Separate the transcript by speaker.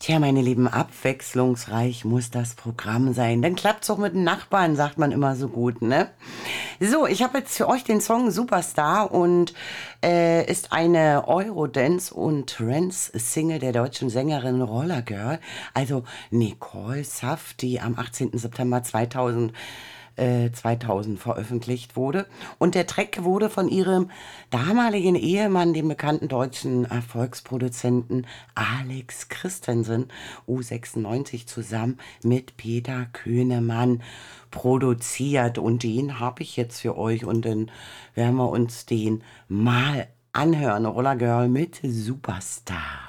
Speaker 1: Tja, meine Lieben, abwechslungsreich muss das Programm sein. Dann klappt's auch mit den Nachbarn, sagt man immer so gut, ne? So, ich habe jetzt für euch den Song Superstar und ist eine Eurodance- und Trance-Single der deutschen Sängerin Roller Girl, also Nicole Saff, die am 18. September 2000 veröffentlicht wurde. Und der Track wurde von ihrem damaligen Ehemann, dem bekannten deutschen Erfolgsproduzenten Alex Christensen, U96, zusammen mit Peter Könemann produziert. Und den habe ich jetzt für euch und dann werden wir uns den mal anhören. Roller Girl mit Superstar.